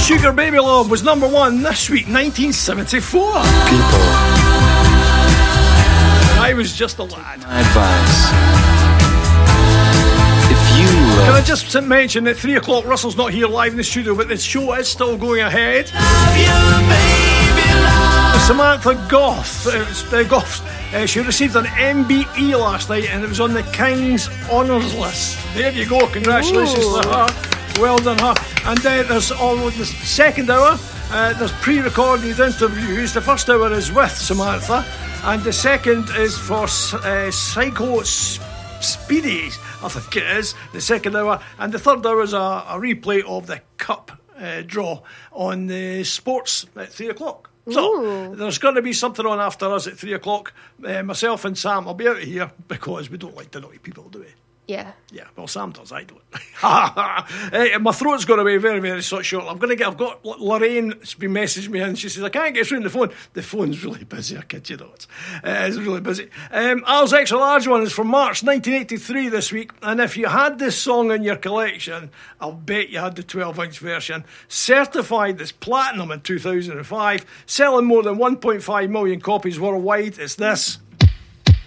Sugar Baby Love was number one this week, 1974. People. I was just a lad. My advice. If you love... Can I just mention at 3 o'clock, Russell's not here live in the studio, but the show is still going ahead. Samantha Gough, she received an MBE last night and it was on the King's Honours list. There you go, congratulations to her. Well done, her. And there's the second hour, there's pre-recorded interviews. The first hour is with Samantha, and the second is for Psycho Speedy, I think it is, the second hour. And the third hour is a replay of the Cup draw on the sports at 3 o'clock. So, there's going to be something on after us at 3 o'clock. Myself and Sam will be out of here because we don't like to annoy people, do we? Yeah. Yeah, well, Sam does, I don't. My throat's going to be very, very short. I've got Lorraine's been messaging me and she says, I can't get through the phone. The phone's really busy, I kid you not. It's really busy. Al's Extra Large one is from March 1983 this week, and if you had this song in your collection, I'll bet you had the 12-inch version. Certified as platinum in 2005, selling more than 1.5 million copies worldwide. It's this.